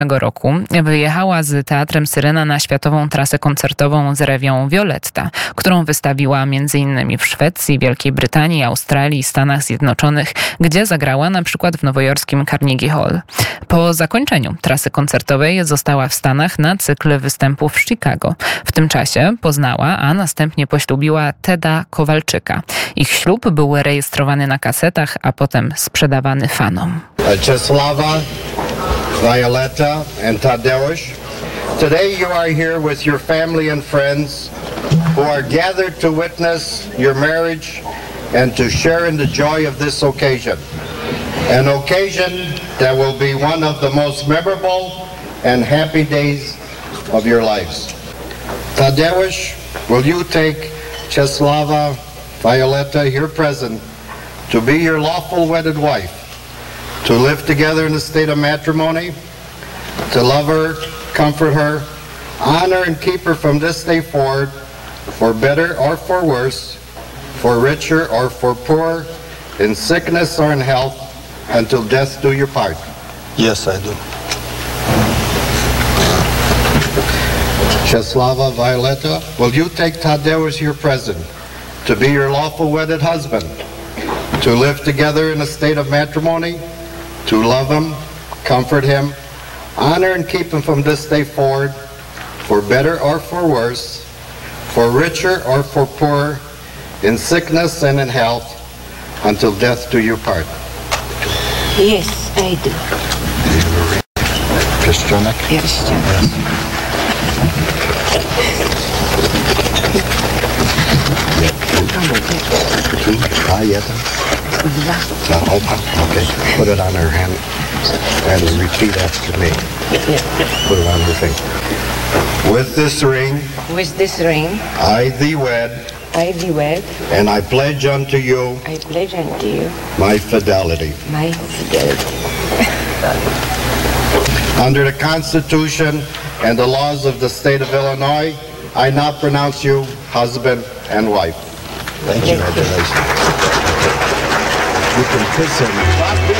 roku wyjechała z Teatrem Syrena na światową trasę koncertową z rewią Violetta, którą wystawiła m.in. w Szwecji, Wielkiej Brytanii, Australii i Stanach Zjednoczonych, gdzie zagrała na przykład w nowojorskim Carnegie Hall. Po zakończeniu trasy koncertowej została w Stanach na cykl występów w Chicago. W tym czasie poznała, a następnie poślubiła Teda Kowalczyka. Ich ślub był rejestrowany na kasetach, a potem sprzedawany fanom. Czesława, Violetta, and Tadeusz. Today you are here with your family and friends who are gathered to witness your marriage and to share in the joy of this occasion. An occasion that will be one of the most memorable and happy days of your lives. Tadeusz, will you take Czesława, Violetta, here present, to be your lawful wedded wife, to live together in the state of matrimony, to love her, comfort her, honor and keep her from this day forward, for better or for worse, for richer or for poorer, in sickness or in health, until death do you part? Yes, I do. Czesława, Violetta, will you take Tadeusz here present, to be your lawful wedded husband, to live together in a state of matrimony, to love him, comfort him, honor and keep him from this day forward, for better or for worse, for richer or for poorer, in sickness and in health, until death do you part? Yes, I do. Pierścionek? Pierścionek. Jeden. Opa. Okay. Put it on her hand and repeat after me. Put it on her finger. With this ring, With this ring, I thee wed, I thee wed, and I pledge unto you I pledge unto you my fidelity. my fidelity. Under the Constitution and the laws of the state of Illinois, I now pronounce you husband and wife. Thank you. You can kiss him.